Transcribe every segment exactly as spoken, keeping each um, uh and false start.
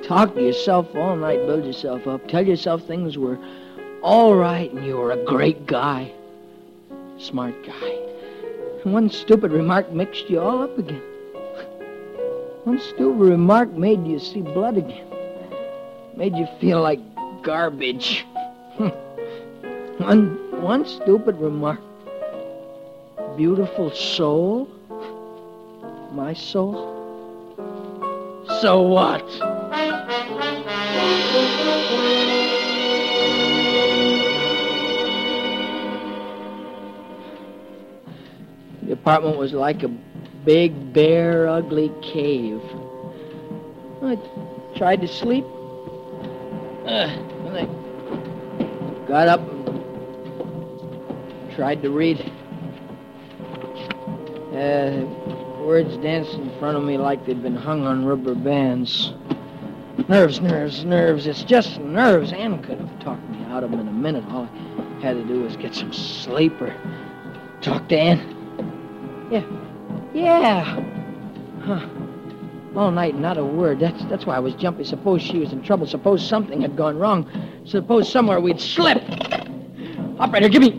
talk to yourself all night, build yourself up, tell yourself things were all right and you were a great guy, smart guy. And one stupid remark mixed you all up again. One stupid remark made you see blood again. Made you feel like garbage. one, one stupid remark. Beautiful soul. My soul. So what? The apartment was like a big, bare, ugly cave. I tried to sleep. Uh, and I got up and tried to read. Uh, words danced in front of me like they'd been hung on rubber bands. Nerves, nerves, nerves. It's just nerves. Ann could have talked me out of them in a minute. All I had to do was get some sleep or talk to Ann. Yeah. Yeah. Huh. All night, not a word. That's that's why I was jumpy. Suppose she was in trouble. Suppose something had gone wrong. Suppose somewhere we'd slipped. Operator, give me...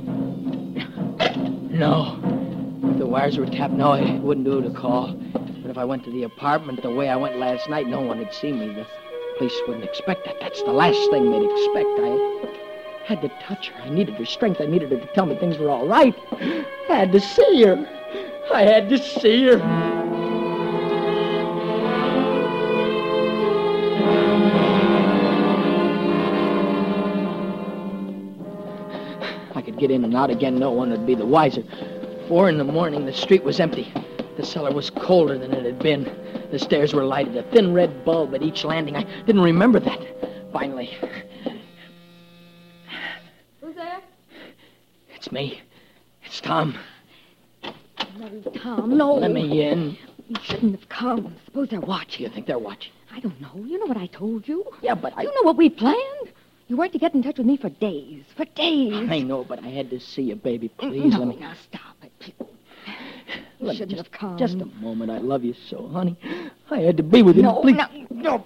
No. If the wires were tapped, no, it wouldn't do to call. But if I went to the apartment the way I went last night, no one would see me. The police wouldn't expect that. That's the last thing they'd expect. I had to touch her. I needed her strength. I needed her to tell me things were all right. I had to see her. I had to see her. I could get in and out again. No one would be the wiser. Four in the morning, the street was empty. The cellar was colder than it had been. The stairs were lighted, a thin red bulb at each landing. I didn't remember that. Finally. Who's there? It's me. It's Tom. No, Tom, no. Let me in. You shouldn't have come. Suppose they're watching. You think they're watching? I don't know. You know what I told you. Yeah, but I... You know what we planned? You weren't to get in touch with me for days. For days. I know, but I had to see you, baby. Please, no, let me... now stop it. You let shouldn't just, have come. Just a moment. I love you so, honey. I had to be with you. No, please. no, no.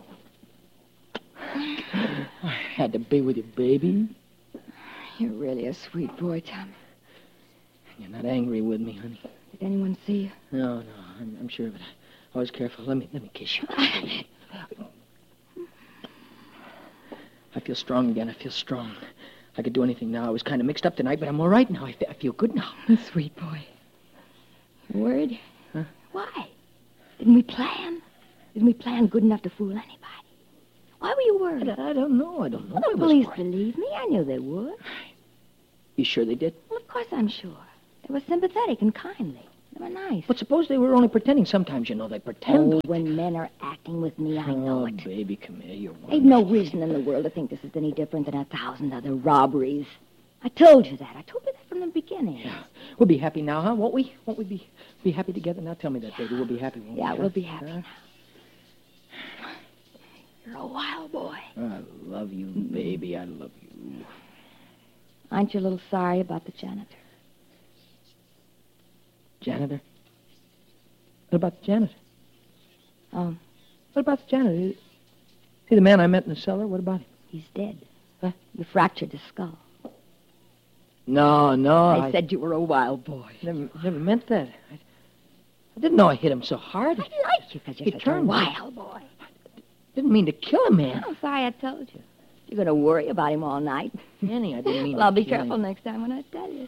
I had to be with you, baby. You're really a sweet boy, Tom. You're not angry with me, honey. Did anyone see you? No, no, I'm, I'm sure of it. I was careful. Let me, let me kiss you. I feel strong again. I feel strong. I could do anything now. I was kind of mixed up tonight, but I'm all right now. I, fe- I feel good now. Sweet boy. You're worried? Huh? Why? Didn't we plan? Didn't we plan good enough to fool anybody? Why were you worried? I, I don't know. I don't know. Well, the police believed me. I knew they would. You sure they did? Well, of course I'm sure. They were sympathetic and kindly. They were nice. But suppose they were only pretending. Sometimes, you know, they pretend. Oh, when men are acting with me, I know oh, it. baby, come here. You're one. They've no reason in the world to think this is any different than a thousand other robberies. I told you that. I told you that from the beginning. Yeah. We'll be happy now, huh? Won't we? Won't we be be happy together? Now tell me that, baby. We'll be happy, won't Yeah, we? we'll be happy now. You're a wild boy. I love you, baby. I love you. Aren't you a little sorry about the janitor? Janitor? What about the janitor? Oh, What about the janitor? See the man I met in the cellar? What about him? he's dead. What? You fractured his skull. No, no. I, said you were a wild boy. Never, never meant that. I, I didn't know I hit him so hard. I like you because you're He such a turned- wild boy. Didn't mean to kill him, man. I'm sorry I told you. You're going to worry about him all night. Annie, I didn't mean Well, I'll to be kill careful him. next time when I tell you.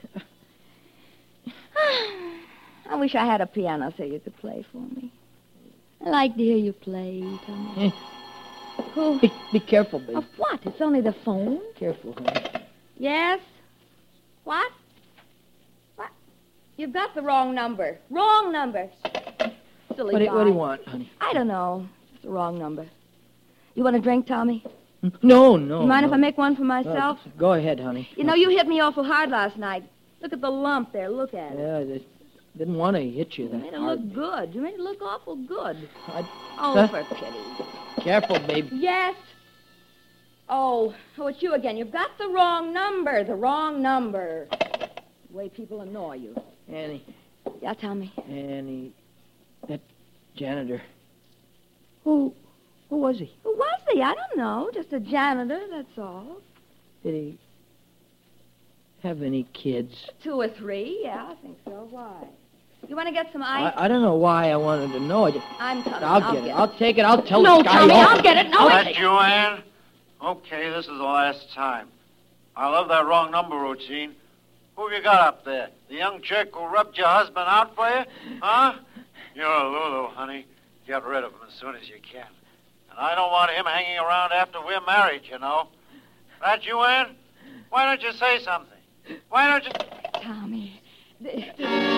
I wish I had a piano so you could play for me. I like to hear you play, Tommy. Eh, Who? Be, be careful, baby. Of what? It's only the phone. Careful, honey. Yes? What? What? You've got the wrong number. Wrong number. Silly What do, guy. what do you want, honey? I don't know. It's the wrong number. You want a drink, Tommy? No, no. you mind no. if I make one for myself? No, go ahead, honey. You know, you hit me awful hard last night. Look at the lump there. Look at it. Yeah, I didn't want to hit you You that made it hard. look good. You made it look awful good. I, Oh, Huh? for pity. careful, baby. Yes. Oh, oh, it's you again. You've got the wrong number. The wrong number. The way people annoy you. Annie, Yeah, Tommy. Annie, that janitor. Who, who was he? Who was Nobody. I don't know. Just a janitor, that's all. Did he have any kids? Two or three. Yeah, I think so. Why? You want to get some ice? I, I don't know why I wanted to know. I just, I'm coming. I'll, I'll get, it. it. I'll take it. I'll tell no, this guy. Tommy, off. I'll get it. No, That you, Ann? Okay, this is the last time. I love that wrong number routine. Who you got up there? The young chick who rubbed your husband out for you? Huh? You're a Lulu, honey. Get rid of him as soon as you can. And I don't want him hanging around after we're married, you know. That you, Ann? Why don't you say something? Why don't you... Tommy. Th-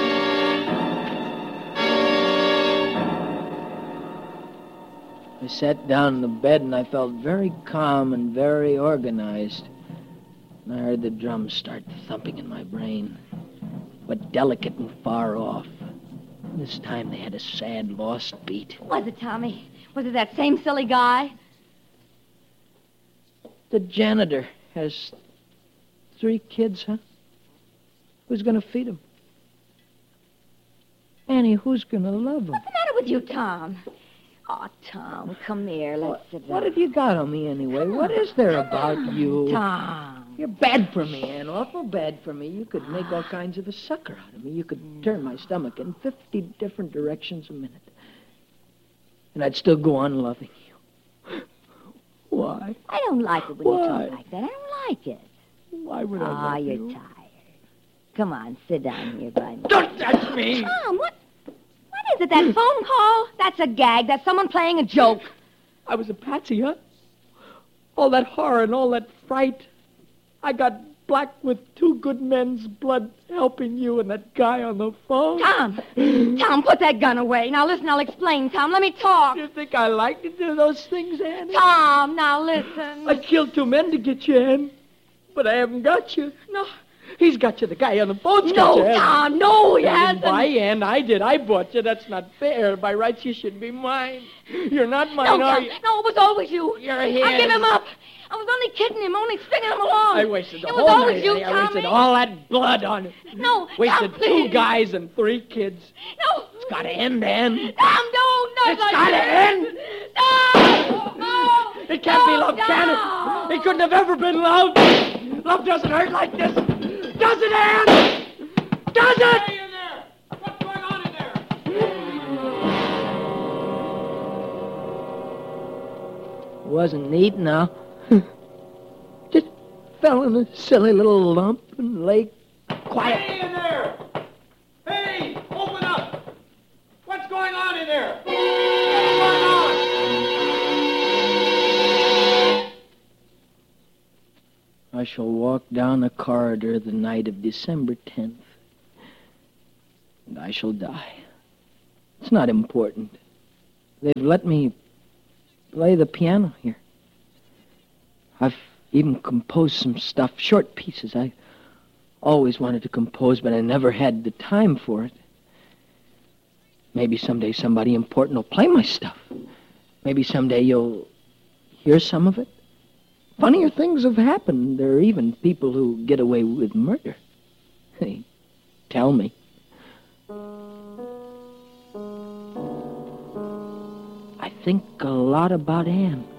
I sat down in the bed and I felt very calm and very organized. And I heard the drums start thumping in my brain, but delicate and far off. This time they had a sad, lost beat. Was it, Tommy? Was it that same silly guy? The janitor has three kids, huh? Who's going to feed them? Annie, who's going to love them? What's the matter with you, Tom? Oh, Tom, come here. Let's What, sit down. what have you got on me anyway? What is there about you? Tom. You're bad for me, Ann. Awful bad for me. You could make all kinds of a sucker out of me. You could turn my stomach in fifty different directions a minute. And I'd still go on loving you. Why? I don't like it when Why? you talk like that. I don't like it. Why would I Ah, love you're you? tired. Come on, sit down here by me. Don't touch me! Tom, what? What is it, that phone call? That's a gag. That's someone playing a joke. I was a patsy, huh? All that horror and all that fright. I got black with two good men's blood helping you and that guy on the phone. Tom! Tom, put that gun away. Now, listen, I'll explain, Tom. Let me talk. You think I like to do those things, Annie? Tom, now listen. I killed two men to get you, Ann. But I haven't got you. No. He's got you. The guy on the phone's got No, you. Ann. Tom, no, he You didn't hasn't. buy Ann. I did. I bought you. That's not fair. By rights, you should be mine. You're not mine, No, are Tom, you? no, it was always you. You're I here. give him up. I was only kidding him, only stringing him along. I wasted the it whole was always night. you, Annie. I Tommy. wasted all that blood on it. No, Wasted Tom, two please. guys and three kids. No. It's got to end, Ann. Tom, no, no. It's no, gotta no. end. No, no. It can't be no, love, no. can it? It couldn't have ever been love. Love doesn't hurt like this. Does it, Ann? Does it? Hey, in there! What's going on in there? Wasn't neat now. Just fell in a silly little lump and lay quiet. Hey, in there! Hey, open up! What's going on in there? What's going on? I shall walk down a corridor the night of December tenth, and I shall die. It's not important. They've let me play the piano here. I've even composed some stuff, short pieces. I always wanted to compose, but I never had the time for it. Maybe someday somebody important will play my stuff. Maybe someday you'll hear some of it. Funnier things have happened. There are even people who get away with murder. They tell me. I think a lot about Anne.